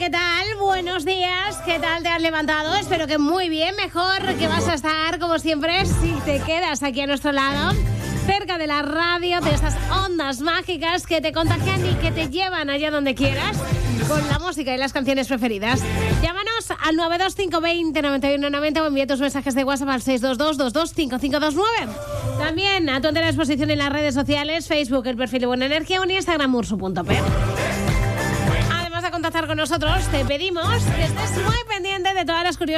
¿qué tal? Buenos días, ¿qué tal te has levantado? Espero que muy bien, mejor que vas a estar como siempre si te quedas aquí a nuestro lado, cerca de la radio, de esas ondas mágicas que te contagian y que te llevan allá donde quieras con la música y las canciones preferidas. Llámanos al 925209190 o envía tus mensajes de WhatsApp al 622225529. También a tu entera disposición en las redes sociales, Facebook, el perfil de Buena Energía o en Instagram, ursu.p. Además de contactar con nosotros, te pedimos que estés muy pendiente de todas las curiosidades